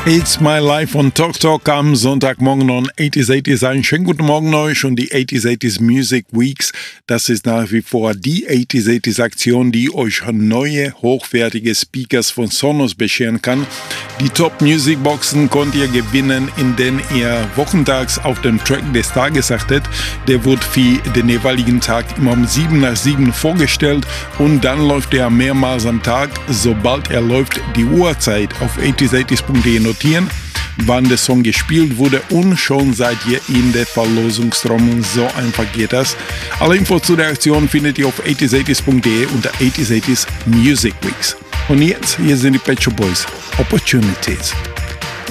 It's My Life on Talk Talk am Sonntagmorgen on 80s. Einen schönen guten Morgen euch und die 80s Music Weeks. Das ist nach wie vor die 80s Aktion, die euch neue, hochwertige Speakers von Sonos bescheren kann. Die Top Music Boxen könnt ihr gewinnen, indem ihr wochentags auf den Track des Tages achtet. Der wird für den jeweiligen Tag immer um 7 nach 7 vorgestellt und dann läuft er mehrmals am Tag. Sobald er läuft, die Uhrzeit auf 80s.de notieren, wann der Song gespielt wurde und schon seid ihr in der Verlosungstrommel. So einfach geht das. Alle Infos zu der Aktion findet ihr auf 80s.de unter 80s Music Weeks. Und jetzt, hier sind die Pet Shop Boys. Opportunities.